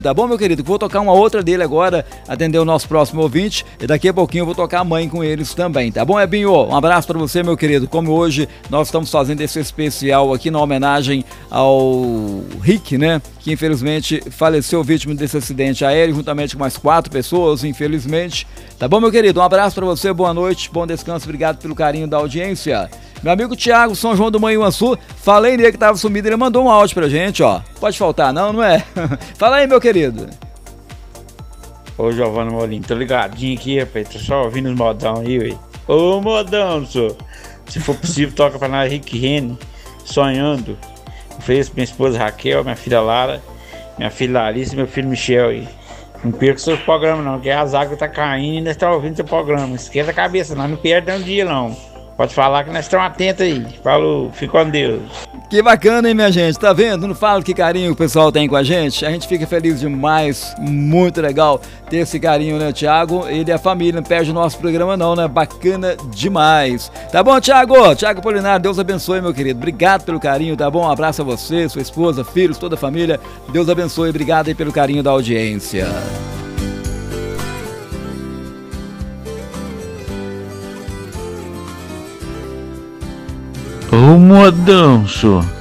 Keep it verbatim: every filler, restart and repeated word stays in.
Tá bom, meu querido? Vou tocar uma outra dele agora, atender o nosso próximo ouvinte, e daqui a pouquinho eu vou tocar a mãe com eles também, tá bom, Ebinho? Um abraço pra você, meu querido. Como hoje nós estamos fazendo esse especial aqui na homenagem ao Rick, né? Que infelizmente faleceu vítima desse acidente aéreo, juntamente com mais quatro pessoas, infelizmente. Tá bom, meu querido? Um abraço pra você, boa noite, bom descanso, obrigado pelo carinho da audiência. Meu amigo Thiago, São João do Manhuaçu, falei nele que tava sumido, ele mandou um áudio pra gente, ó. Pode faltar, não, não é? Fala aí, meu querido. Ô, Giovanni Molinho, tô ligadinho aqui, rapaz, tô só ouvindo os modão aí, ué. Ô, modão, senhor. Se for possível, toca pra nós Rick Rene, Sonhando. Ofereço minha esposa Raquel, minha filha Lara, minha filha Larissa e meu filho Michel aí. Não perca o seu programa não, que as águas tá caindo e nós estamos ouvindo seu programa. Esquenta a cabeça, nós não perdemos um dia não. Pode falar que nós estamos atentos aí. Falou, fica com Deus. Que bacana, hein, minha gente? Tá vendo? Não fala que carinho o pessoal tem com a gente? A gente fica feliz demais. Muito legal ter esse carinho, né, Thiago? Ele e a família, não perde o nosso programa não, né? Bacana demais. Tá bom, Thiago? Thiago Polinário, Deus abençoe, meu querido. Obrigado pelo carinho, tá bom? Um abraço a você, sua esposa, filhos, toda a família. Deus abençoe. Obrigado aí pelo carinho da audiência. Ô, modão, senhor.